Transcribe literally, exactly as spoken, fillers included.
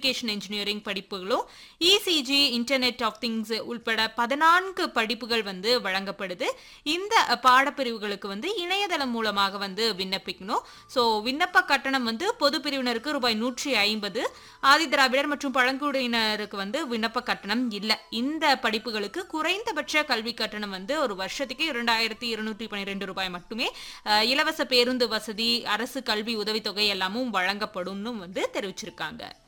Application engineering படிப்புகளும், ECG, internet of things உள்பட பதினான்கு படிப்புகள் வந்து வழங்கப்படுது. இந்த பாடப்பிரிவுகளுக்கு வந்து இணையதளம் மூலமாக வந்து விண்ணப்பிக்கணும். ஸோ விண்ணப்ப கட்டணம் வந்து பொது பிரிவினருக்கு ரூபாய் நூற்றி ஐம்பது, ஆதிதிராவிடர் மற்றும் பழங்குடியினருக்கு வந்து விண்ணப்ப கட்டணம் இல்ல. இந்த படிப்புகளுக்கு குறைந்தபட்ச கல்வி கட்டணம் வந்து ஒரு வருஷத்துக்கு இரண்டாயிரத்தி இருநூற்றி பன்னிரண்டு ரூபாய் மட்டுமே. இலவச பேருந்து வசதி, அரசு கல்வி உதவித்தொகை எல்லாமும் வழங்கப்படும்னு வந்து தெரிவிச்சிருக்காங்க.